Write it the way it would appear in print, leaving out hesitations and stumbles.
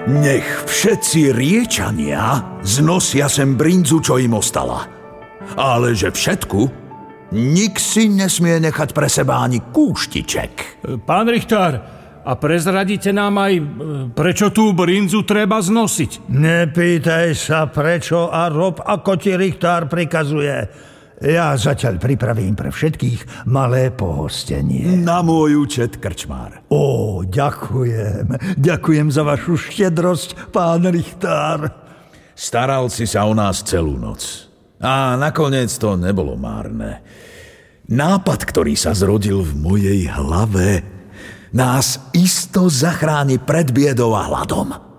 Nech všetci Riečania znosia sem brinzu, čo im ostala. Ale že všetku, nik si nesmie nechať pre seba ani kúštiček. Pán Richtár, a prezradíte nám aj, prečo tú brinzu treba znosiť? Nepýtaj sa prečo a rob, ako ti Richtár prikazuje. Ja zatiaľ pripravím pre všetkých malé pohostenie. Na môj účet, krčmár. Ó, ďakujem. Ďakujem za vašu štedrosť, pán Richtár. Staral si sa o nás celú noc. A nakoniec to nebolo márne. Nápad, ktorý sa zrodil v mojej hlave, nás isto zachráni pred biedou a hladom.